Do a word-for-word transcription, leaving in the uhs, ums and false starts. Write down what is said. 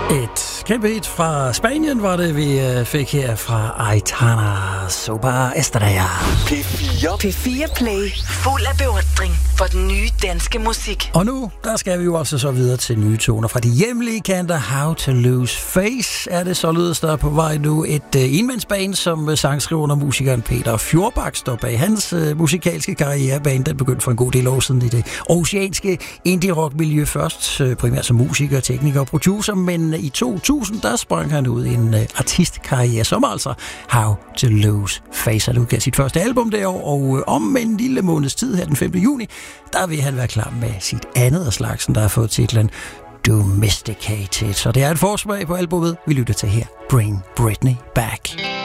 Et kæmpe hit fra Spanien var det, vi fik her fra Aitana Soba Estrella. P fire. P fire Play. Fuld af beundring for den nye danske musik. Og nu, der skal vi jo altså så videre til nye toner fra de hjemlige kanter. How to Lose Face er det således, der er på vej nu. Et uh, enmandsband, som sangskriveren og musikeren Peter Fjordbak står bag. Hans uh, musikalske karrierebane, den begyndte for en god del år siden i det oceanske indie-rock-miljø først. Uh, primært som musiker, tekniker og producer, men i to tusind, der sprang han ud i en uh, artistkarriere, som altså How to Lose Face. Han udgav sit første album det år, og uh, om en lille måneds tid her den femte juni, der vil han være klar med sit andet af slagsen, der har fået titlen Domesticated. Så det er et forsmag på albumet, vi lytter til her. Bring Britney Back.